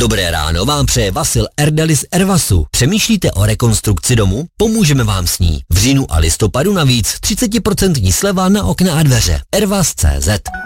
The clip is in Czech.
Dobré ráno vám přeje Vasil Erdeli z Ervasu. Přemýšlíte o rekonstrukci domu? Pomůžeme vám s ní. V říjnu a listopadu navíc 30% sleva na okna a dveře. Ervas.cz